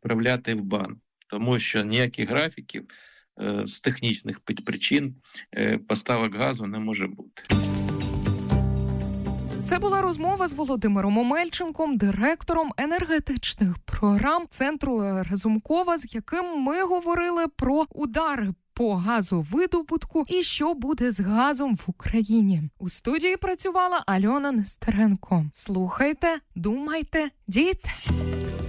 відправляти в бан, тому що ніяких графіків з технічних причин поставок газу не може бути. Це була розмова з Володимиром Омельченком, директором енергетичних програм Центру Разумкова, з яким ми говорили про удари по газовидобутку і що буде з газом в Україні. У студії працювала Альона Нестеренко. Слухайте, думайте, дійте.